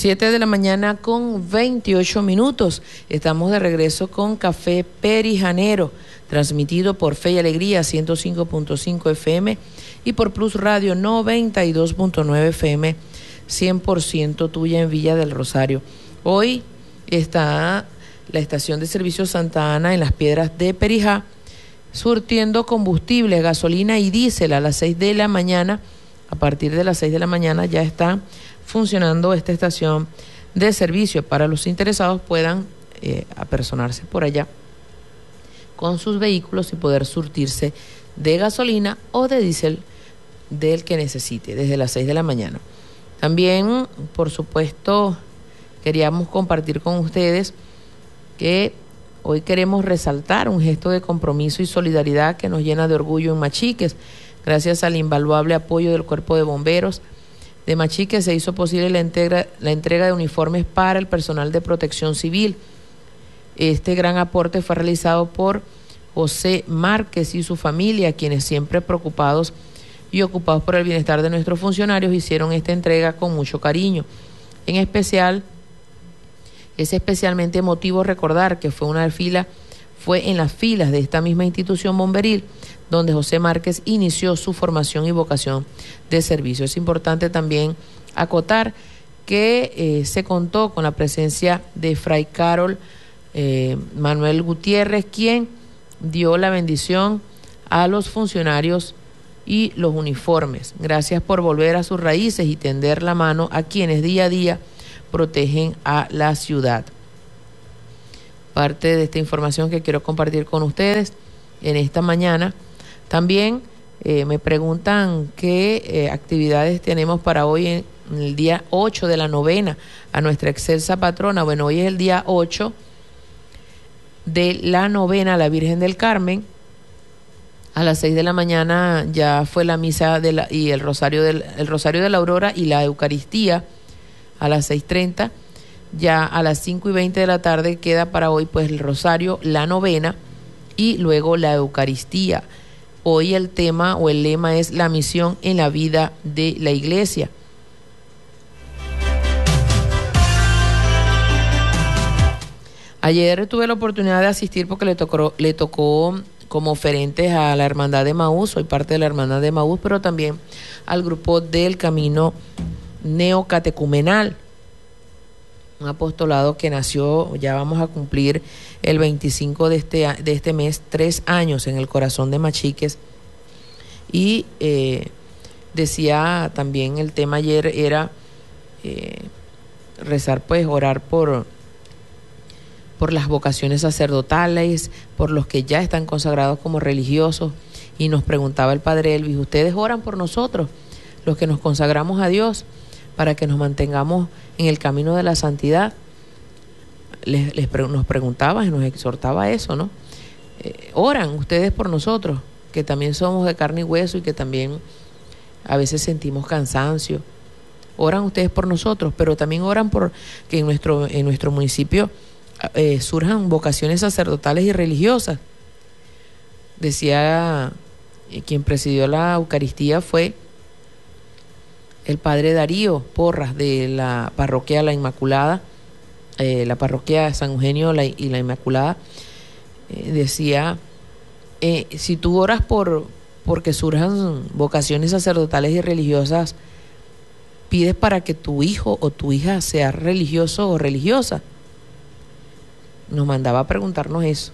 7 de la mañana con 28 minutos. Estamos de regreso con Café Perijanero, transmitido por Fe y Alegría 105.5 FM y por Plus Radio 92.9 FM, 100% tuya en Villa del Rosario. Hoy está la estación de servicio Santa Ana en Las Piedras de Perijá, surtiendo combustible, gasolina y diésel a las 6 de la mañana. A partir de las 6 de la mañana ya está funcionando esta estación de servicio para los interesados puedan apersonarse por allá con sus vehículos y poder surtirse de gasolina o de diésel del que necesite desde las 6 de la mañana. También, por supuesto, queríamos compartir con ustedes que hoy queremos resaltar un gesto de compromiso y solidaridad que nos llena de orgullo en Machiques. Gracias al invaluable apoyo del Cuerpo de Bomberos de Machiques se hizo posible la entrega de uniformes para el personal de protección civil. Este gran aporte fue realizado por José Márquez y su familia, quienes siempre preocupados y ocupados por el bienestar de nuestros funcionarios hicieron esta entrega con mucho cariño. Es especialmente emotivo recordar que fue en las filas de esta misma institución bomberil donde José Márquez inició su formación y vocación de servicio. Es importante también acotar que se contó con la presencia de Fray Carol Manuel Gutiérrez, quien dio la bendición a los funcionarios y los uniformes. Gracias por volver a sus raíces y tender la mano a quienes día a día protegen a la ciudad. Parte de esta información que quiero compartir con ustedes en esta mañana. También me preguntan qué actividades tenemos para hoy en el día 8 de la novena a nuestra excelsa patrona. Bueno, hoy es el día 8 de la novena a la Virgen del Carmen. A las 6 de la mañana ya fue la misa y el rosario de la Aurora y la Eucaristía a las 6:30. Ya a las 5:20 de la tarde queda para hoy pues el rosario, la novena y luego la Eucaristía. Hoy el tema o el lema es la misión en la vida de la iglesia. Ayer tuve la oportunidad de asistir porque le tocó como oferentes a la Hermandad de Emaús, soy parte de la Hermandad de Emaús, pero también al grupo del Camino Neocatecumenal, un apostolado que nació, ya vamos a cumplir el 25 de este mes, 3 años en el corazón de Machiques. Y decía también el tema ayer era rezar, pues orar por las vocaciones sacerdotales, por los que ya están consagrados como religiosos. Y nos preguntaba el Padre Elvis, ¿ustedes oran por nosotros, los que nos consagramos a Dios, para que nos mantengamos en el camino de la santidad? Nos preguntaba y nos exhortaba a eso, ¿no? Oran ustedes por nosotros, que también somos de carne y hueso y que también a veces sentimos cansancio. Oran ustedes por nosotros, pero también oran por que en nuestro municipio surjan vocaciones sacerdotales y religiosas. Decía quien presidió la Eucaristía fue el padre Darío Porras de la parroquia La Inmaculada, la parroquia San Eugenio y La Inmaculada. Decía, si tú oras porque surjan vocaciones sacerdotales y religiosas, pides para que tu hijo o tu hija sea religioso o religiosa. Nos mandaba a preguntarnos eso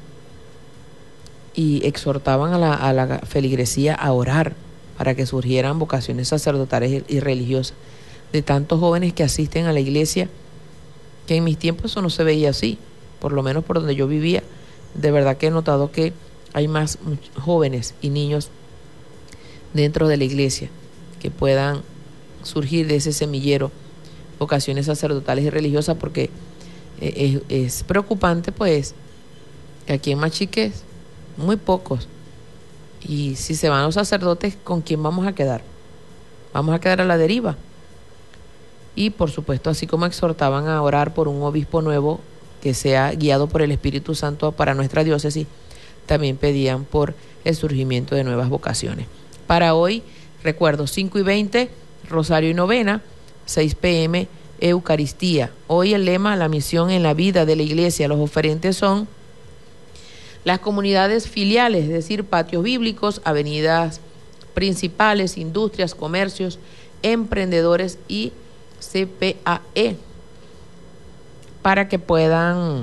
y exhortaban a la feligresía a orar para que surgieran vocaciones sacerdotales y religiosas de tantos jóvenes que asisten a la iglesia, que en mis tiempos eso no se veía así, por lo menos por donde yo vivía. De verdad que he notado que hay más jóvenes y niños dentro de la iglesia que puedan surgir de ese semillero vocaciones sacerdotales y religiosas, porque es preocupante pues que aquí en Machiques muy pocos. Y si se van los sacerdotes, ¿con quién vamos a quedar? Vamos a quedar a la deriva. Y por supuesto, así como exhortaban a orar por un obispo nuevo que sea guiado por el Espíritu Santo para nuestra diócesis, también pedían por el surgimiento de nuevas vocaciones. Para hoy, recuerdo, 5:20, Rosario y Novena, 6 p.m., Eucaristía. Hoy el lema, la misión en la vida de la iglesia. Los oferentes son las comunidades filiales, es decir, patios bíblicos, avenidas principales, industrias, comercios, emprendedores y CPAE, para que puedan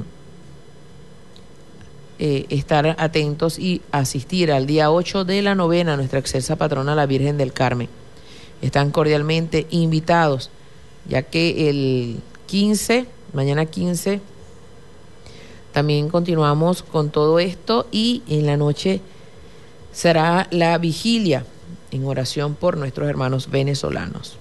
estar atentos y asistir al día 8 de la novena a nuestra excelsa patrona, la Virgen del Carmen. Están cordialmente invitados, ya que el 15, mañana 15, también continuamos con todo esto y en la noche será la vigilia en oración por nuestros hermanos venezolanos.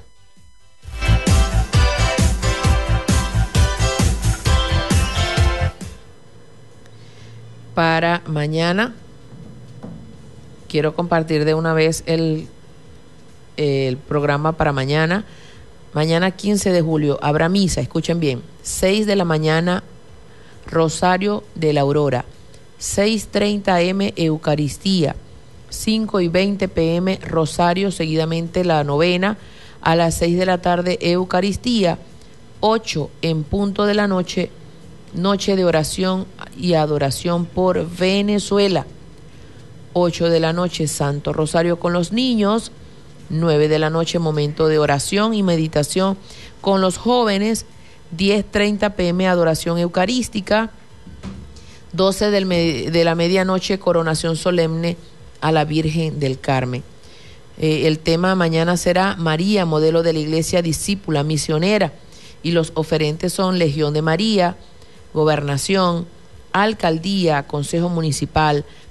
Para mañana, quiero compartir de una vez el programa para mañana. Mañana 15 de julio habrá misa, escuchen bien, 6 de la mañana, Rosario de la Aurora, 6:30 am, Eucaristía, 5:20 p.m, Rosario, seguidamente la novena, a las 6 de la tarde, Eucaristía, 8 en punto de la noche, noche de oración y adoración por Venezuela. 8 de la noche, Santo Rosario con los niños. 9 de la noche, momento de oración y meditación con los jóvenes. 10:30 p.m, adoración eucarística. 12 de la medianoche, coronación solemne a la Virgen del Carmen. El tema mañana será María, modelo de la iglesia, discípula, misionera. Y los oferentes son Legión de María, Gobernación, Alcaldía, Consejo Municipal,